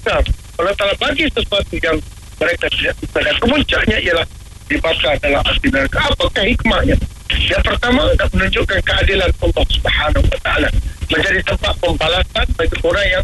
azab. Allah Ta'ala bagi sesuatu yang mereka tidak suka, dan kemuncaknya ialah dibakar dalam api neraka. Apakah hikmahnya? Yang pertama, nak menunjukkan keadilan Allah Subhanahu Wa Ta'ala, menjadi tempat pembalasan bagi orang yang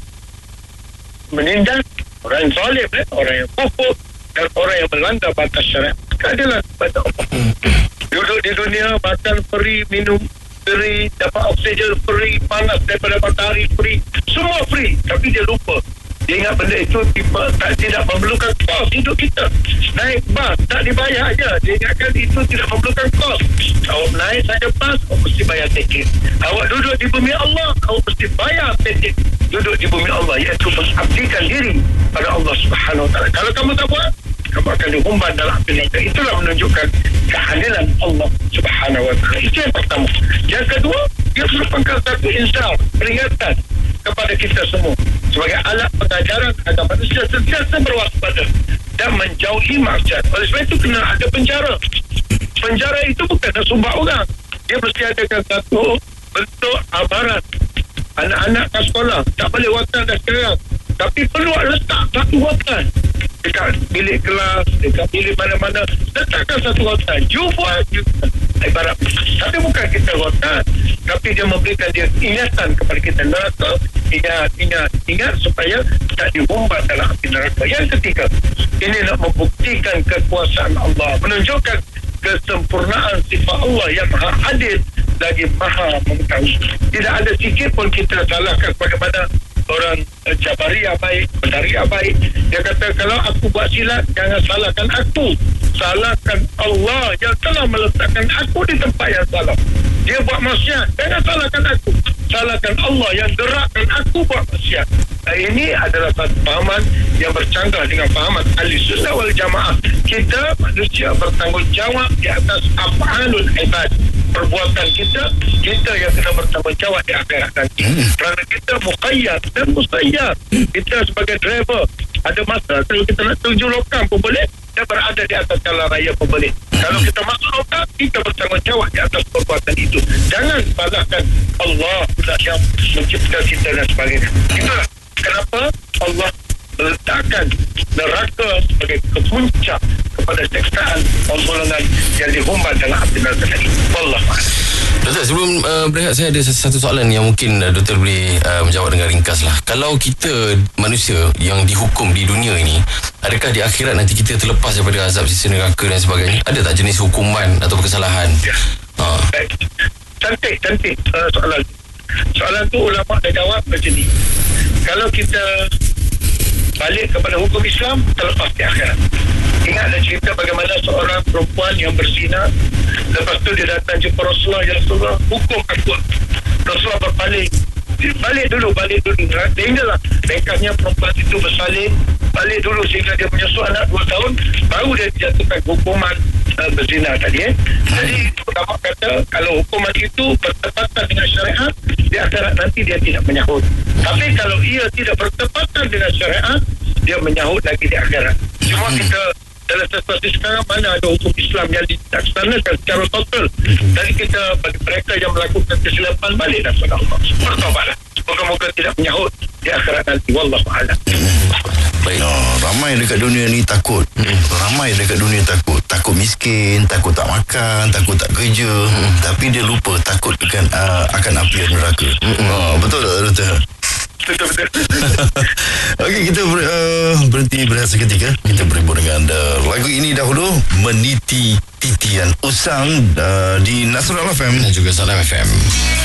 menindas, orang yang zalim, orang yang kufur, dan orang yang melanggar batas syariat. Keadilan kepada Allah. Duduk di dunia, makan free, minum free, dapat oksigen free, panas daripada matahari free, semua free. Tapi dia lupa, dia ingat benda itu tidak memerlukan kos hidup kita. Naik bas tak dibayar aja, dia ingatkan itu tidak memerlukan kos. Awak naik saja bas, awak mesti bayar tiket. Awak duduk di bumi Allah, awak mesti bayar tiket duduk di bumi Allah, iaitu mengabdikan diri pada Allah Subhanahu Wa Ta'ala. Kalau kamu tak buat, kamu akan dihumban dalam api neraka. Itulah menunjukkan keadilan Allah Subhanahu Wa Ta'ala. Itu yang pertama. Yang kedua, dia merupakan satu inzar, peringatan kepada kita semua sebagai alat pengajaran agar manusia sentiasa berwaspada dan menjauhi maksiat. Oleh sebab itu kena ada penjara. Penjara itu bukan nak sumbat orang. Dia mesti adakan satu bentuk amaran. Anak-anak ke sekolah tak boleh watan dah sekarang, tapi perlu letak satu watan dekat bilik kelas, dekat bilik mana-mana, letakkan satu watan. You buat ibarat, tapi bukan kita watan, tapi dia memberikan dia ingatan kepada kita. Neraka, ingat supaya tak dihumbat dalam api neraka. Yang ketiga, ini nak membuktikan kekuasaan Allah, menunjukkan kesempurnaan sifat Allah yang maha adil lagi maha mengetahui. Tidak ada sikit pun kita salahkan bagaimana orang Jabariyah baik, Qadariyah baik. Dia kata kalau aku buat silap, jangan salahkan aku, salahkan Allah yang telah meletakkan aku di tempat yang salah. Dia buat maksiat, jangan salahkan aku, salahkan Allah yang gerakkan aku buat maksiat. Ini adalah satu fahaman yang bercanggah dengan fahaman ahli sunnah wal jamaah. Kita manusia bertanggungjawab di atas af'alul ibad, perbuatan kita yang kena bertanggungjawab di akhirat nanti. Kerana kita muqayyad dan mustayyad. Kita sebagai driver, ada masa kalau kita nak tuju lokang pun boleh, kita berada di atas jalan raya pun boleh. Kalau kita masuk lokang, kita bertanggungjawab di atas perbuatan itu. Jangan salahkan Allah pula yang mencipta kita dan sebagainya. Itulah kenapa Allah meletakkan neraka sebagai kepuncak kepada seksaan golongan yang dihumban dalam api neraka tadi. Wallahualam. Doktor, sebelum berehat, saya ada satu soalan yang mungkin doktor boleh menjawab dengan ringkas lah. Kalau kita manusia yang dihukum di dunia ini, adakah di akhirat nanti kita terlepas daripada azab siksa neraka dan sebagainya? Ada tak jenis hukuman atau kesalahan? Ya. Cantik soalan tu ulama dah jawab macam ni. Kalau kita balik kepada hukum Islam, terlepas di akhirat. Ingatlah cerita bagaimana seorang perempuan yang berzina, lepas tu dia datang jumpa Rasulullah, ya Rasulullah, hukum aku. Rasulullah berpaling, balik dulu. Sehinggalah ringkasnya perempuan itu bersalin, balik dulu sehingga dia menyusu anak 2 tahun, baru dia dijatuhkan hukuman berzina tadi. Jadi ulama kata kalau hukuman itu bertepatan dengan syariat, di akhirat nanti dia tidak menyahut. Tapi kalau ia tidak bertepatan dengan syariat, dia menyahut lagi di akhirat. Cuma kita dalam situasi sekarang, mana ada hukum Islam yang dilaksanakan secara total. Jadi kita bagi mereka yang melakukan kesilapan, baliklah kepada Allah, bertobatlah. Moga-moga tidak menyahut di akhirat nanti. Wallahualam. Baik. Ramai dekat dunia ni takut. Takut miskin, takut tak makan, takut tak kerja. Tapi dia lupa takut akan api neraka. Betul tak, doktor? Betul. Okey, kita berhenti berehat seketika. Kita berhibur dengan lagu ini dahulu, Meniti Titian Usang di Nasrul FM dan juga Salam FM.